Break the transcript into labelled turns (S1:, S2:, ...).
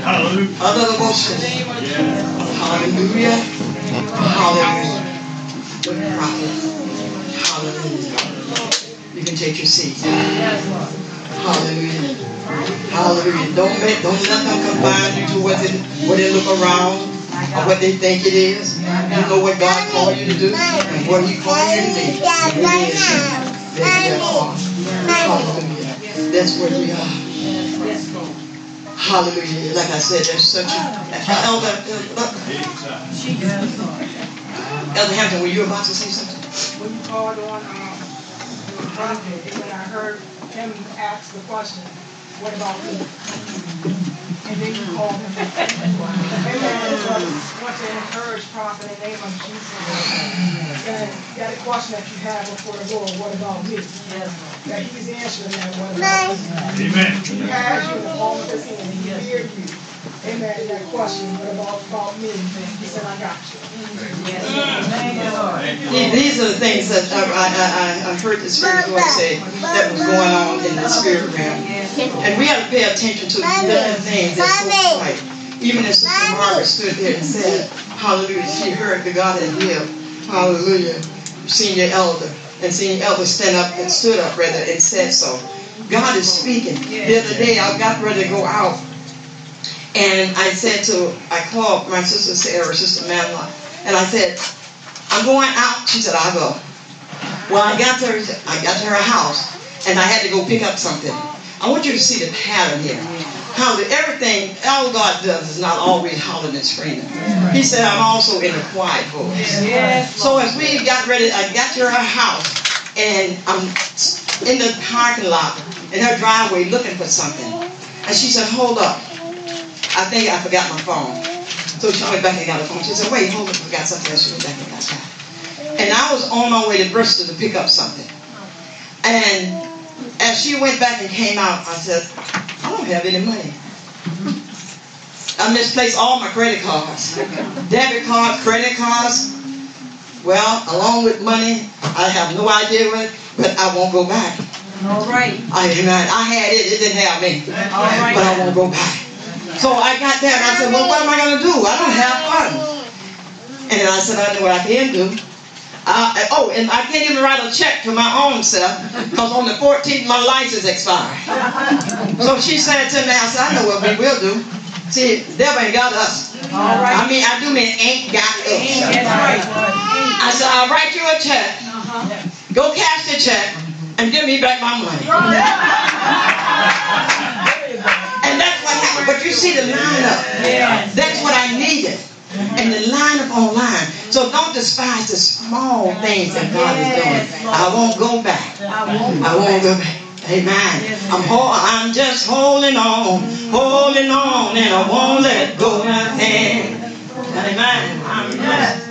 S1: Hallelujah. Hallelujah. Hallelujah. Good prophet. Hallelujah. You can take your seat. Hallelujah. Hallelujah. Don't let them confine you to what they look around or what they think it is. You know what God called you to do and what He called you to be. Hallelujah. That's where we are. Hallelujah. Like I said, there's such Elder Hampton, were you about to say something?
S2: When you called on the prophet, and when I heard him ask the question, what about me? And then you called him. Amen. So I want to encourage prophet in the name of Jesus. And that question that you have before the Lord, what about me? That He's answering that, what about me?
S1: Amen.
S2: He has you in the palm of His hand. He hears you. Amen. That question, what about me? He said, I got you.
S1: These are the things that I heard the Spirit Lord say that was going on in the spirit realm. And we have to pay attention to different things that's so quiet. Even as Sister Margaret stood there and said, hallelujah, she heard the God in Him. Hallelujah. Senior elder. And senior elder stood up and said so. God is speaking. The other day I got ready to go out. And I called my sister Sarah, Sister Madeline, and I said, I'm going out. She said, I'll go. Well, I got to her house, and I had to go pick up something. I want you to see the pattern here. How everything, all God does is not always hollering and screaming. He said, I'm also in a quiet voice. So as we got ready, I got to her house, and I'm in the parking lot, in her driveway, looking for something. And she said, hold up. I think I forgot my phone. So she went back and got her phone. She said, wait, hold up, I forgot something else. She went back and got that. And I was on my way to Bristol to pick up something. And as she went back and came out, I said, I don't have any money. I misplaced all my credit cards. Debit cards, credit cards. Well, along with money, I have no idea what, but I won't go back.
S3: All right.
S1: I had it, it didn't have me.
S3: All right.
S1: But I won't go back. So I got there and I said, well, what am I going to do? I don't have funds. And then I said, I know what I can do. And I can't even write a check to my own self because on the 14th my license expired. So she said to me, I said, I know what we will do. See, the devil ain't got us.
S3: All right.
S1: I mean, I do mean ain't got us.
S3: That's right.
S1: I said, I'll write you a check. Go cash the check and give me back my money. And that's what happened. But you see the lineup. That's what I needed. And the lineup online. So don't despise the small things that God is doing. I won't go back. I won't go back. Amen. I'm just holding on, and I won't let go of my hand. Amen.